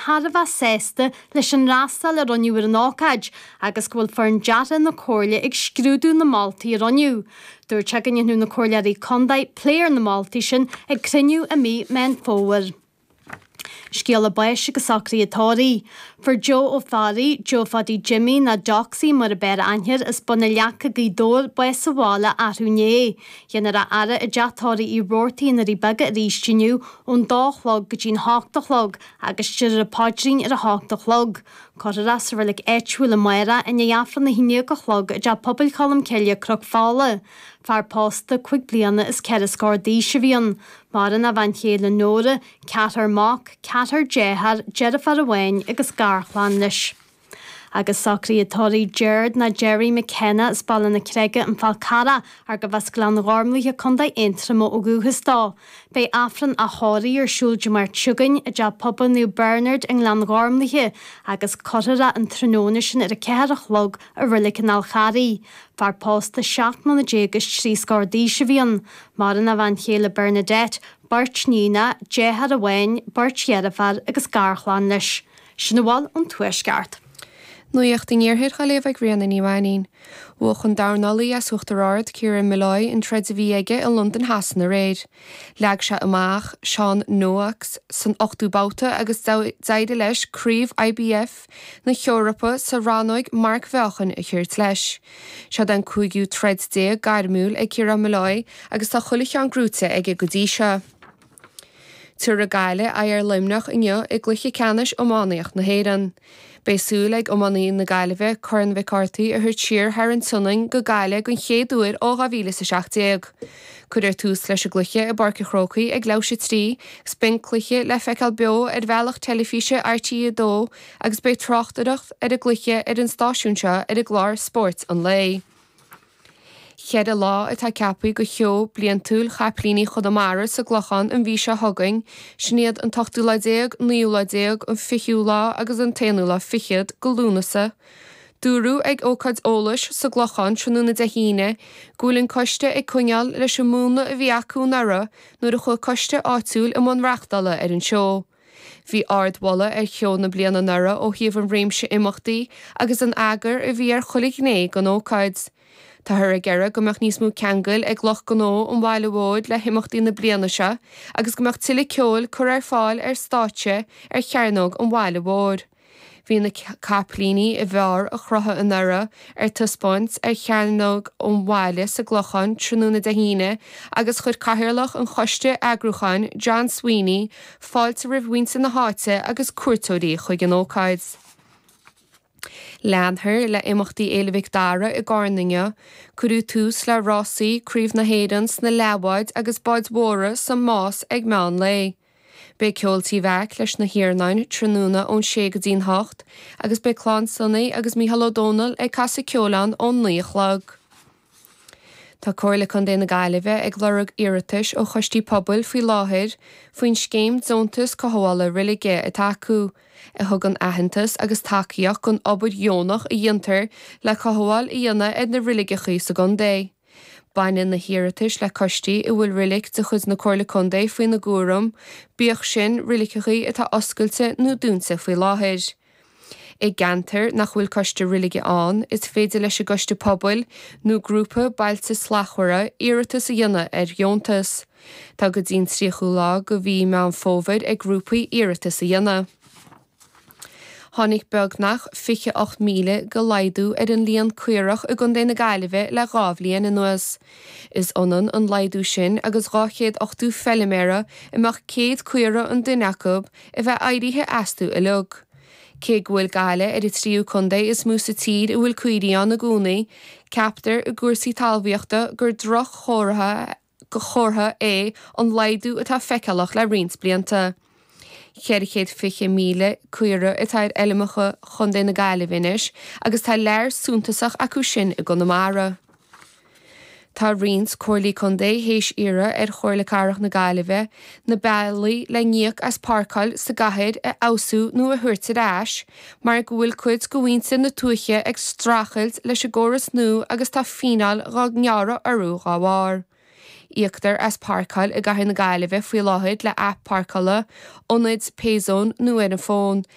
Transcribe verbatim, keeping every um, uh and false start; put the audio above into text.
Harfa sésta leis an rasta le roniú ar an ácaid, agus bhfuil fear an deata na cóirle ag scrúdú na Maltaí roniú. Dúir te gannú na cóirlearí condaid pléir na Maltaí sin ag criniú a mí men fówer. Scéal bais agus sacrí atáí. For Joe O'Farry, Joe Faddy Jimmy na Doxy mar a ber anhir is buna leacha gídór bais sa bhála arúné. Dhéanar a ara a deatáí i rórtaí na rí baga a rístiniú ón dálog go dín háachtalog agus tíir a pádrín ar a háachtalog. Corra sa bhfuil éitúil a maira in neafran na híine go chlog a de pobl colm ceile crog fála. Far pásta chuig bliana is ceir a scórdí se bhíon. Maran a bhain chéile nóra, ceatar mach, ceatar déhar, jeirafar a bhain agus garchlan leis. Agus sacrí atáí Jared na Jerry McKenna is ballan na creige an falcara ar go bheits glan ghámlaithe chunda intramo ó gúchas dá. Bei afran a háirí ar siúlde mar tugain a de pobl nú Bernard an glan ghámlaithe agus corra an tróna sin ar a cearach log a rilik an alcharí. Far pásta seach man na dégus trí scórdí se bhíon. Maran a bhain chéile Bernadette, Bart Nína, Jéhar a bhain, Bart Jeirafar agus garchlan leis. Sinna bháil an tuaisceart. Nuíocht in níorthir cha léomh ag rianna ní bhaín. Bhuach an darnalaí a suachtarráid Ciaran Malloy in treid a bhí aige in London hasan a réid. Leag se amach Sean Noax san ochtú báta agus daide leis críomh I B F na Heorpa sa ranóig Mark Bhechan a chuirt leis. Se den cúigiú treid dé gairmúil ag Ciaran Malloy agus tá chulik an grúte ag go dtí se. Tuair a gaile a ar limnach inniu ag gluiche canis ómánaíocht na héireann. Béisúil ag ómánaí na gaiileh Corn McCarthy a thuir tír ar an sunning go gaile gon chéadúir ó ghavíle sa seachtaíag. Cuir ar tús leis a gluiche a barca chrócaí ag leise trí, spin cluiche le feiceal beo ar bhealach telefíse R T é dó agus bé trochtadacht ar a gluiche ar an stáisiúnse ar a glár sport an lei. Chead a lá atá ceapaí go cheo blian túil chaplíní chud amara sa glochan an bhí se thugain, snéad an tachtú leidéag, níú leidéag an fichiú lá agus an téanú lá fichiad go lúnasa. Dúrú ag ócad ólais sa glochan trúna de híine, gúlinn coiste ag cuineal leis an múna a bhí acu nara nuair a chu coiste áitiúil am an reachtala ar an seo. Bhí ardwala ar cheo na bliana nara ó híomh an réimse imachtaí agus an agar a bhí ar chulig né gan ócaid. Tá thur a geire go meach níos mú ceangail ag gloch gnó an bhaile bhóid le himachtaí na bliana se, agus go meach tuile ceol chur ar fáil ar státe ar chearnóg an bhaile bhód. Bhí na caplíní i bhear a chrotha an nara ar tuspóint ar chearnóg an bhaile sa glochan trúna de híine agus chud caithearlach an choiste agrúchan John Sweeney fáilte rih bhainte na háite agus cuairtóirí chuig an ócaid. Leanthir le imachtaí éilehíh dara i gárninge, curú tús le Rossaí, críomh na héadans na leabhaid agus baid mhóra sa más ag meán lei. Bé ceoltaí bheic leis na hiarnain trúna ón sé go dtíon hocht, agus bé chlán sunnaí agus Mícheál O'Donnell ag casa ceolan ón líochlag. Tá cóirla chun déna gaiileh ag lorug iiritas ó chostí pobl faoi láthir faoin scéim diontas cohála rilige atá acu, i thug an aitheantas agus takeíoch gon obair Jónach i diontar le coháil i dhéana ag na riligechaí sa gan dé. Bainin na hiiritas le costí i bhfuil rilig de chud na cóirla chundé faoin na gúram, bíoch sin riligechaí atá oscailte nó dúnsa faoi láthir. I gantar nach bhfuil coiste rilige an, is féidir leis a goiste pobl nó grúpa bailte slachhuire iiritas a dhéana ar Jóntas. Tá go dtíon tríochú lá go bhí me an fómhaid ag grúpaí iiritas a dhéana. Tháinig beagnach fiche ocht míle go laidú ar an líon cuireach a gon déna gaiileh le gábhlíon in nuas. Is onan an laidú sin agus gáchéad ochtú fellimera imach céad cuire an duineachb i bheith airithe asú i lug. Cé bhfuil gaile ar i tríú chundé is músa tíd i bhfuil cuidaí an na gúnaí, ceaptar a gúrsaí talmhaíochta gur droch chóirithe go chórtha é an laidú atá feicealach le rions blianta. Cheirichéad fiche míle cuire atá eilimecha chundé na gaile vinis agus tá leir súntasach acu sin i gonamara. Tá rions cóirlaí chundé héis ire ar chóirla carach na gaiileh na bailí le níoch as parcail sa gathead a ausú nó a thuirte ráis, mar go bhfuil cuid go bhainte na tuaiche ag strachailt leis a ggóras nó agus tá fíneal gá ngeara arú gá bhar. Íochtar as parcail i gcathair na gaiileh faoi láthid le app parcaile, ionid pézón nó ar an fón,